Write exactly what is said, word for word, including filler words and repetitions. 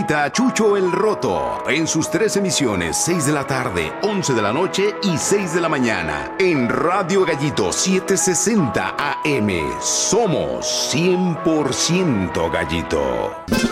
invita a Chucho el Roto en sus tres emisiones, seis de la tarde, once de la noche y seis de la mañana, en Radio Gallito setecientos sesenta A M. Somos cien por ciento Gallito.